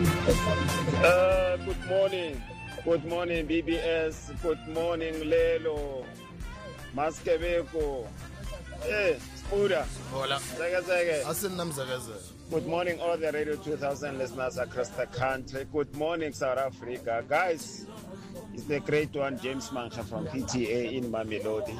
Good morning. Good morning, BBS. Good morning, Lelo. Maskebeko. Hey, Spuda. Hola. Zeke. Asinamzakazela. Good morning, all the Radio 2000 listeners across the country. Good morning, South Africa. Guys, it's the great one, James Mancha from PTA in Mamelodi.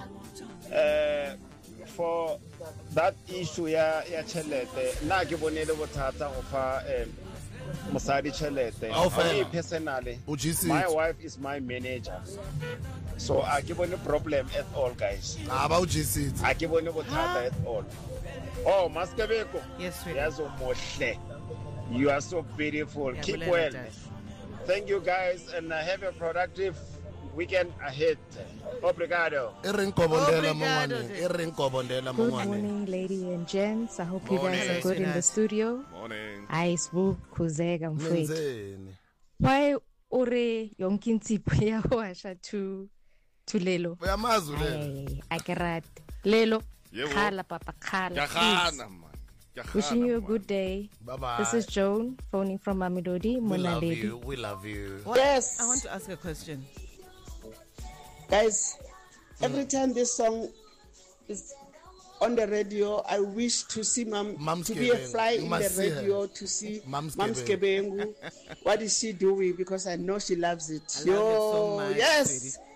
For that issue, chelete, na ke bonele bothata go fa mosadi chelete. For me personally, my wife is my manager. So I give no problem at all, guys. About GC. I give no bothata at all. Oh, Maskebeko. Yes, sir. You are so beautiful. Keep well. Thank you, guys, and have a productive weekend ahead. Obrigado. Good morning, ladies and gents. I hope you guys are good in the studio. Morning. Aibu kuzega mfwetu. Why ore yonkintsipo ya washa to Lelo? Uyamazi Lelo. Akarat. Lelo. Yebo. Khala papa khala. Yagana man. Wishing you a good day. Bye-bye. This is Joan phoning from Mamelodi. We Mona love lady. you. We love you. Yes. I want to ask a question. Guys, every time this song is on the radio, I wish to see Mom to be a fly in the radio to see Mom's Kebengu. What is she doing? Because I know she loves it. I love it so much, yes. sweetie.